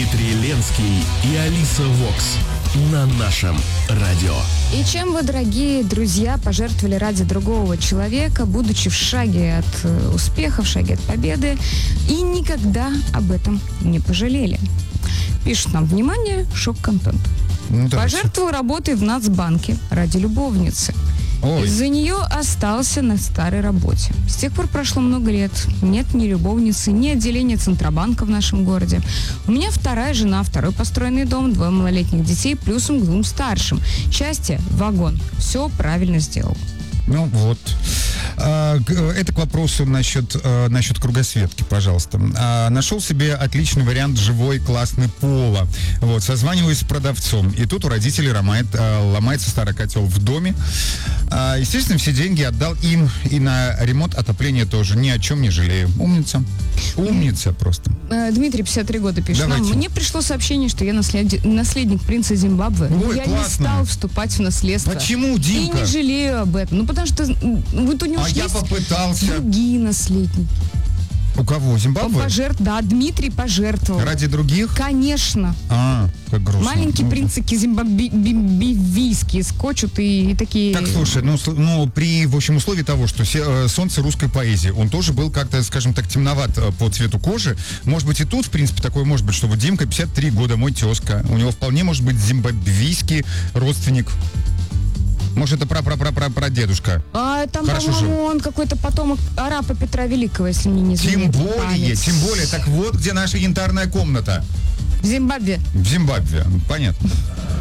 Дмитрий Ленский и Алиса Вокс на нашем радио. И чем вы, дорогие друзья, пожертвовали ради другого человека, будучи в шаге от успеха, в шаге от победы, и никогда об этом не пожалели? Пишут нам: внимание, шок-контент. Пожертвовал работой в Нацбанке ради любовницы. Из-за нее остался на старой работе. С тех пор прошло много лет. Нет ни любовницы, ни отделения Центробанка в нашем городе. У меня вторая жена, второй построенный дом, 2 малолетних детей, плюсом к 2 старшим. Счастье, вагон. Все правильно сделал. Ну вот. Это к вопросу насчет кругосветки, пожалуйста. Нашел себе отличный вариант живой классный пола. Вот, созваниваюсь с продавцом. И тут у родителей ломается старый котел в доме. Естественно, все деньги отдал им. И на ремонт отопления тоже. Ни о чем не жалею. Умница. Умница просто. Дмитрий, 53 года, пишет. Давайте. Мне пришло сообщение, что я наследник принца Зимбабве. Но я классно. не стал вступать в наследство. Почему, Димка? И не жалею об этом. Ну, потому что вот у него А я есть попытался. другие наследники. У кого? Зимбабве? Да, Дмитрий пожертвовал. Ради других? Конечно. Как грустно. Маленькие принцики зимбабвийские скочут и такие... Так, слушай, при, в общем, условии того, что солнце русской поэзии, он тоже был как-то, скажем так, темноват по цвету кожи. Может быть, и тут, в принципе, такое может быть, что вот Димка 53 года, мой тезка. У него вполне может быть зимбабвийский родственник. Может, это прадедушка. Там, Хорошо по-моему, жил. он какой-то потомок арапа Петра Великого, если мне не изменяет память. Тем более, так вот, где наша янтарная комната. В Зимбабве. В Зимбабве, понятно.